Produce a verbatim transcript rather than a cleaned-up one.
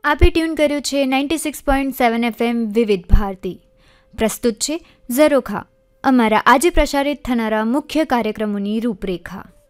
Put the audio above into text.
આપે ટ્યુન કર્યું છે ninety six point seven FM વિવિધ ભારતી. પ્રસ્તુત છે ઝરોખા, અમારા આજે પ્રસારિત થનારા મુખ્ય કાર્યક્રમોની રૂપરેખા.